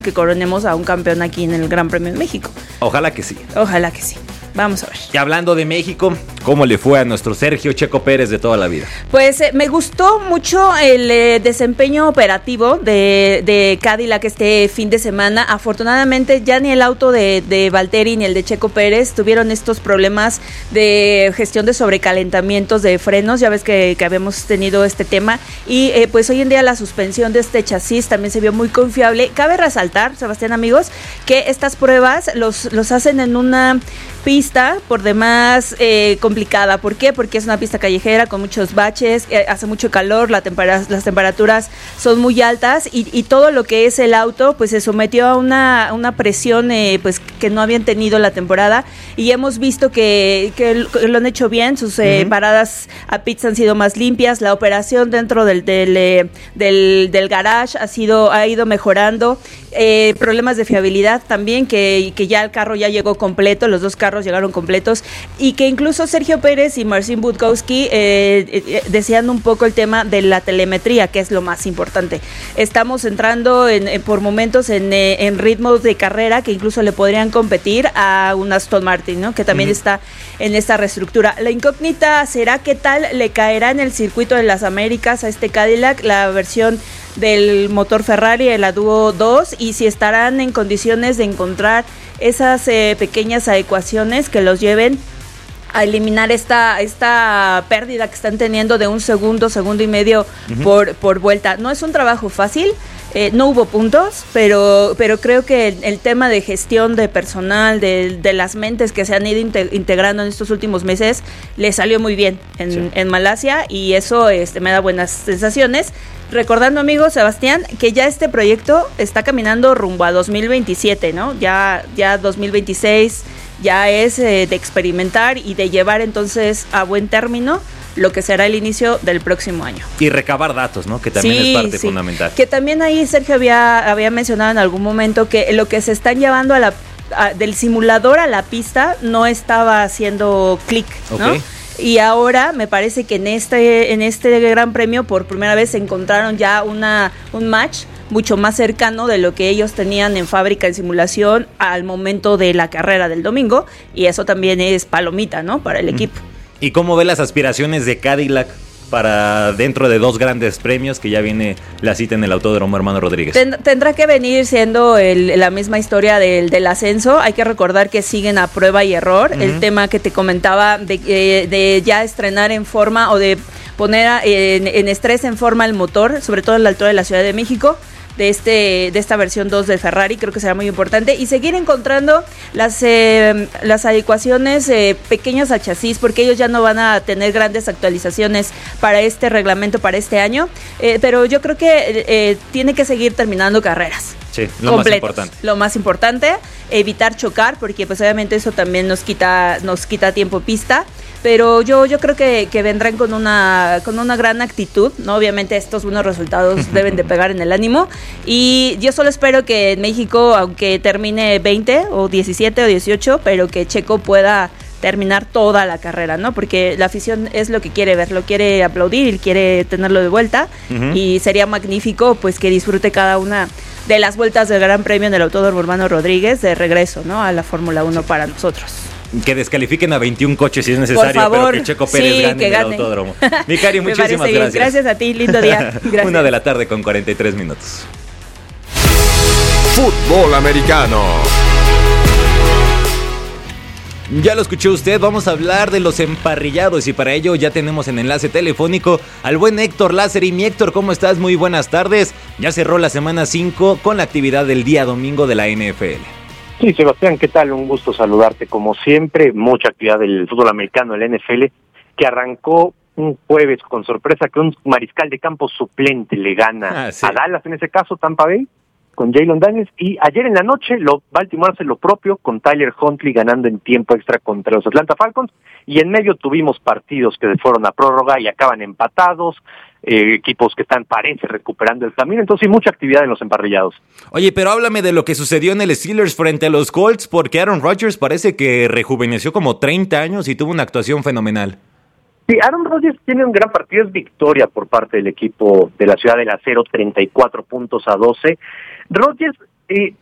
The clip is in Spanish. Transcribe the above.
que coronemos a un campeón aquí en el Gran Premio de México. Ojalá que sí. Ojalá que sí. Vamos a ver. Y hablando de México, ¿cómo le fue a nuestro Sergio Checo Pérez de toda la vida? Pues me gustó mucho el desempeño operativo de Cadillac este fin de semana. Afortunadamente ya ni el auto de Valtteri ni el de Checo Pérez tuvieron estos problemas de gestión de sobrecalentamientos de frenos. Ya ves que habíamos tenido este tema. Y pues hoy en día la suspensión de este chasis también se vio muy confiable. Cabe resaltar, Sebastián, amigos, que estas pruebas los hacen en una pista por demás complicada. ¿Por qué? Porque es una pista callejera con muchos baches, hace mucho calor, las temperaturas son muy altas y todo lo que es el auto pues se sometió a una presión pues que no habían tenido la temporada, y hemos visto que lo han hecho bien. Sus paradas a pits han sido más limpias, la operación dentro del garage ha ido mejorando. Problemas de fiabilidad también, que ya el carro ya llegó completo, los dos carros llegaron completos, y que incluso Sergio Pérez y Marcin Budkowski desean un poco el tema de la telemetría, que es lo más importante. Estamos entrando por momentos en ritmos de carrera que incluso le podrían competir a un Aston Martin, ¿no? Que también está en esta reestructura. La incógnita será qué tal le caerá en el circuito de las Américas a este Cadillac la versión del motor Ferrari, la Duo 2, y si estarán en condiciones de encontrar esas pequeñas adecuaciones que los lleven a eliminar esta pérdida que están teniendo de un segundo y medio por vuelta. No es un trabajo fácil, no hubo puntos, pero creo que el tema de gestión de personal, de las mentes que se han ido integrando en estos últimos meses, le salió muy bien en Malasia, y eso me da buenas sensaciones. Recordando, amigos, Sebastián, que ya este proyecto está caminando rumbo a 2027, ¿no? Ya 2026 ya es de experimentar y de llevar entonces a buen término lo que será el inicio del próximo año. Y recabar datos, ¿no? Que también es parte fundamental. Que también ahí Sergio había mencionado en algún momento que lo que se están llevando del simulador a la pista no estaba haciendo clic, ¿no? Okay. Y ahora me parece que en este Gran Premio por primera vez encontraron ya un match mucho más cercano de lo que ellos tenían en fábrica en simulación al momento de la carrera del domingo, y eso también es palomita, ¿no? Para el equipo. ¿Y cómo ve las aspiraciones de Cadillac para dentro de 2 grandes premios, que ya viene la cita en el Autódromo Hermano Rodríguez? Tendrá que venir siendo la misma historia del ascenso. Hay que recordar que siguen a prueba y error. El tema que te comentaba de ya estrenar en forma o de poner en estrés en forma el motor, sobre todo en la altura de la Ciudad de México, de esta versión 2 de Ferrari, creo que será muy importante, y seguir encontrando las adecuaciones pequeñas al chasis, porque ellos ya no van a tener grandes actualizaciones para este reglamento para este año, pero yo creo que tiene que seguir terminando carreras. Sí, lo más importante, evitar chocar, porque pues obviamente eso también nos quita tiempo pista. Pero yo creo que vendrán con una gran actitud, ¿no? Obviamente estos buenos resultados deben de pegar en el ánimo, y yo solo espero que en México, aunque termine 20 o 17 o 18, pero que Checo pueda terminar toda la carrera, ¿no? Porque la afición es lo que quiere ver, lo quiere aplaudir y quiere tenerlo de vuelta, y sería magnífico pues que disfrute cada una de las vueltas del Gran Premio en el Autódromo Hermano Rodríguez de regreso, ¿no? A la Fórmula 1 para nosotros. Que descalifiquen a 21 coches si es necesario, por favor, pero que Checo Pérez gane en el autódromo. Mi Cari, muchísimas gracias. Gracias a ti, lindo día. Gracias. 1 de la tarde con 43 minutos. Fútbol americano. Ya lo escuchó usted, vamos a hablar de los emparrillados, y para ello ya tenemos en enlace telefónico al buen Héctor Lázari. Mi Héctor, ¿cómo estás? Muy buenas tardes. Ya cerró la semana 5 con la actividad del día domingo de la NFL. Sí, Sebastián, ¿qué tal? Un gusto saludarte como siempre. Mucha actividad del fútbol americano, el NFL, que arrancó un jueves con sorpresa que un mariscal de campo suplente le gana a Dallas, en ese caso Tampa Bay, con Jalen Daniels, y ayer en la noche Baltimore hace lo propio con Tyler Huntley ganando en tiempo extra contra los Atlanta Falcons, y en medio tuvimos partidos que fueron a prórroga y acaban empatados, equipos que parece recuperando el camino, entonces hay mucha actividad en los emparrillados. Oye, pero háblame de lo que sucedió en el Steelers frente a los Colts, porque Aaron Rodgers parece que rejuveneció como 30 años y tuvo una actuación fenomenal. Sí, Aaron Rodgers tiene un gran partido, es victoria por parte del equipo de la Ciudad del Acero, 34 puntos a 12. Rodgers Sí,